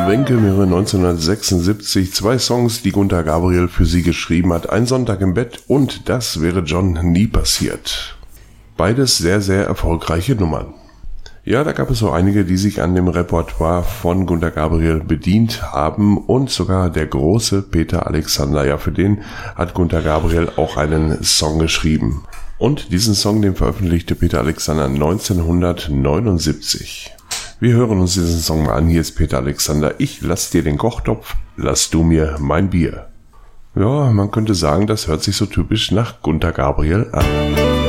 Wenke im Jahre 1976 2 Songs, die Gunter Gabriel für sie geschrieben hat. Ein Sonntag im Bett und Das wäre John nie passiert. Beides sehr, sehr erfolgreiche Nummern. Ja, da gab es so einige, die sich an dem Repertoire von Gunter Gabriel bedient haben und sogar der große Peter Alexander. Ja, für den hat Gunter Gabriel auch einen Song geschrieben. Und diesen Song, den veröffentlichte Peter Alexander 1979. Wir hören uns diesen Song mal an. Hier ist Peter Alexander. Ich lass dir den Kochtopf, lass du mir mein Bier. Ja, man könnte sagen, das hört sich so typisch nach Gunter Gabriel an.